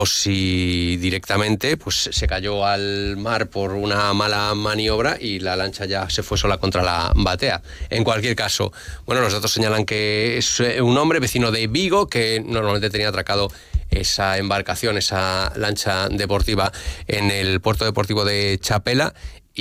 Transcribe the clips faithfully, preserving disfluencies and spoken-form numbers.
si directamente pues se cayó al mar por una mala maniobra y la lancha ya se fue sola contra la batea. En cualquier caso, bueno, los datos señalan que es un hombre vecino de Vigo que normalmente tenía atracado esa embarcación, esa lancha deportiva en el puerto deportivo de Chapela,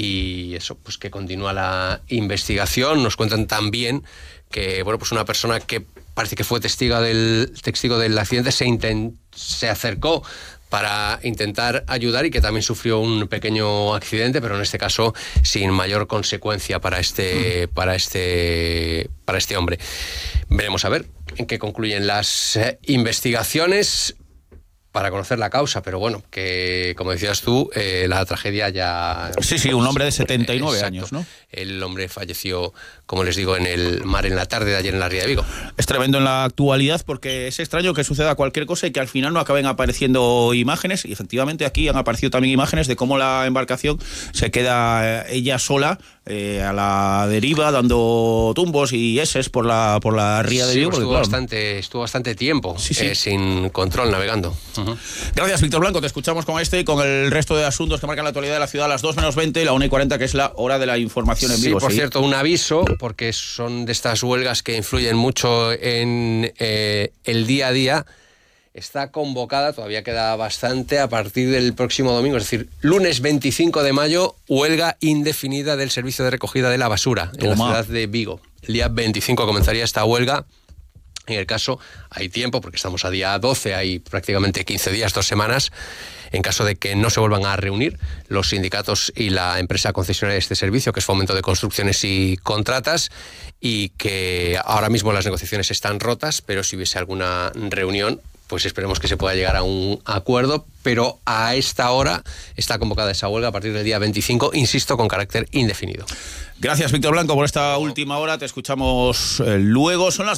y eso, pues que continúa la investigación. Nos cuentan también que, bueno, pues una persona que parece que fue testigo del, testigo del accidente se, intent, se acercó para intentar ayudar y que también sufrió un pequeño accidente, pero en este caso sin mayor consecuencia para este, para este, para este hombre. Veremos a ver en qué concluyen las investigaciones para conocer la causa, pero bueno, que como decías tú, eh, la tragedia ya... Sí, sí, un hombre de setenta y nueve Exacto. años, ¿no? El hombre falleció, como les digo, en el mar en la tarde de ayer en la ría de Vigo. Es tremendo en la actualidad porque es extraño que suceda cualquier cosa y que al final no acaben apareciendo imágenes, y efectivamente aquí han aparecido también imágenes de cómo la embarcación se queda ella sola eh, a la deriva, dando tumbos y eses por la, por la ría de sí, Vigo. Pues estuvo, claro, bastante, estuvo bastante tiempo sí, sí. Eh, sin control navegando. Uh-huh. Gracias, Víctor Blanco. Te escuchamos con este y con el resto de asuntos que marcan la actualidad de la ciudad a las dos menos veinte, la una y cuarenta, que es la hora de la información en Vigo. Sí, por ¿sí? cierto, un aviso, porque son de estas huelgas que influyen mucho en eh, el día a día. Está convocada, todavía queda bastante, a partir del próximo domingo, es decir, lunes veinticinco de mayo, huelga indefinida del servicio de recogida de la basura en Toma. la ciudad de Vigo. El día veinticinco comenzaría esta huelga. En el caso, hay tiempo, porque estamos a día doce, hay prácticamente quince días, dos semanas, en caso de que no se vuelvan a reunir los sindicatos y la empresa concesionaria de este servicio, que es Fomento de Construcciones y Contratas, y que ahora mismo las negociaciones están rotas, pero si hubiese alguna reunión, pues esperemos que se pueda llegar a un acuerdo, pero a esta hora está convocada esa huelga a partir del día veinticinco, insisto, con carácter indefinido. Gracias, Víctor Blanco, por esta última hora. Te escuchamos eh, luego. Son las